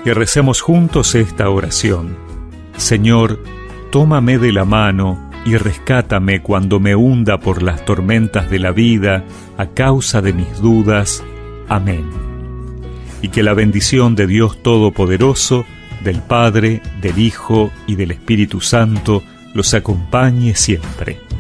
y recemos juntos esta oración. Señor, tómame de la mano y rescátame cuando me hunda por las tormentas de la vida a causa de mis dudas. Amén. Y que la bendición de Dios Todopoderoso, del Padre, del Hijo y del Espíritu Santo los acompañe siempre.